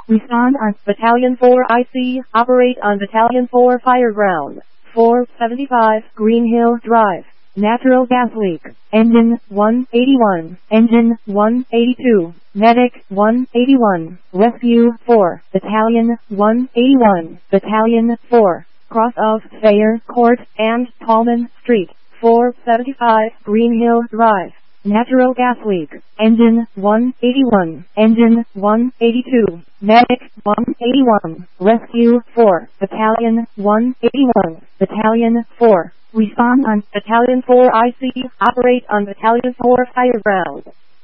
Respond on Battalion 4 IC. Operate on Battalion 4 Fireground. 475 Green Hill Drive. Natural gas leak. Engine 181. Engine 182. Medic 181. Rescue 4. Battalion 181. Battalion 4. Cross of Thayer Court and Tallman Street. 475 Green Hill Drive. Natural gas leak. Engine 181. Engine 182. Medic 181. Rescue 4. Battalion 181. Battalion 4. Respond on Battalion 4 IC. Operate on Battalion 4 Fireground.